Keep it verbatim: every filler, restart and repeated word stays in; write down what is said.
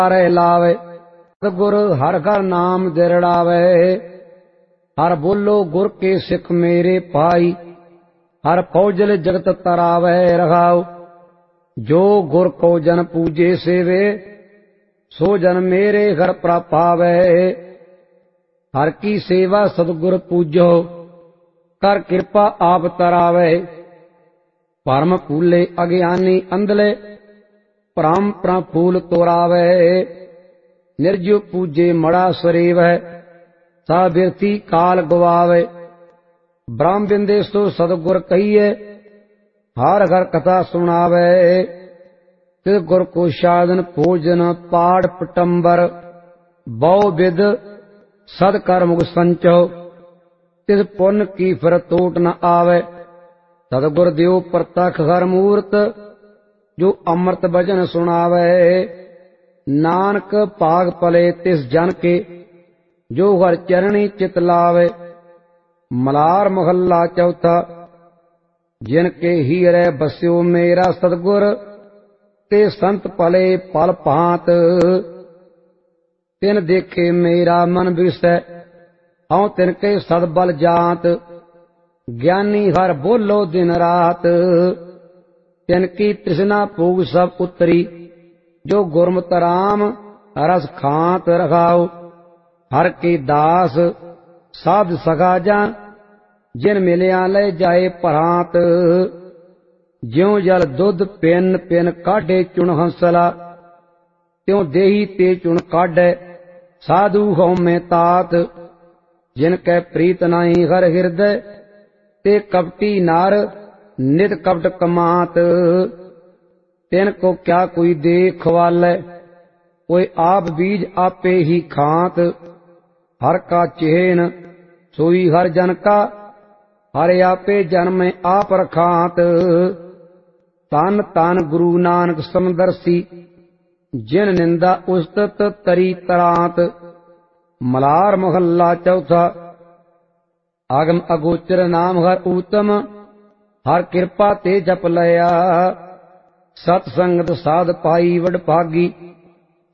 रे लावे गुर हर घर नाम दिरड़ावे। हर बोलो गुर के सिख मेरे पाई हर फौजल जगत तरावे रखाओ। जो गुर को जन पूजे सेवे सो जन मेरे घर प्रापावे। हर की सेवा सतगुर पूजो कर कृपा आप तरावे। परम फूले अज्ञानी अंधले भ्रम प्रफूल तोरावे। निर्जु पूजे मड़ा सरेव सा बिरती काल गवावे। ब्रह्म बिंदेसो सतगुर कहिए हर घर कथा सुनावे। तिस गुर को साधन भोजन पाठ पटंबर बहु विद सद कर मुख संचो। तिस पुण्य की फिर टोट न आवे। सतगुर देव प्रतख हर मूर्त जो अमृत भजन सुनावे। नानक भाग पले तिस जन के जो हर चरणी चित लावे। मलार महला चौथा जिनके हीरे बस्यो मेरा सतगुर ते संत पले पल भांत। तिन देखे मेरा मन विसै हूँ तिनके सदबल जात। ज्ञानी हर बोलो दिन रात तिनकी तृष्णा पूग सब उतरी। जो गुरमत राम रस खांत रखाओ। हर के दास साध सखा जा जिन मिलिया ले जाए परांत। ज्यों जल दुध पिन पिन काढ़े चुन हंसला त्यों देही ते चुन काढ़े साधु हो में तात। जिनके प्रीत नहीं हर हृदय ते कपटी नार नित कपट कमात। तिनको क्या कोई देख वाले कोई आप बीज आपे ही खात। हर का चेहन सोई हर जन का हर आपे जन्म आप रखात। तन तन गुरु नानक समदर्शी जिन निंदा उस्तत तरी तरात। मलार महला चौथा आगम अगोचर नाम हर उत्तम हर कृपा ते जप लया। सतसंगत साध पाई वड भागी